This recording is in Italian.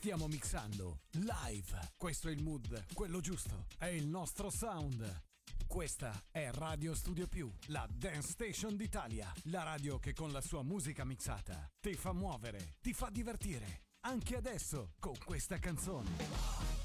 Stiamo mixando live. Questo è il mood, quello giusto. È il nostro sound. Questa è Radio Studio Più, la dance station d'Italia. La radio che con la sua musica mixata ti fa muovere, ti fa divertire. Anche adesso, con questa canzone.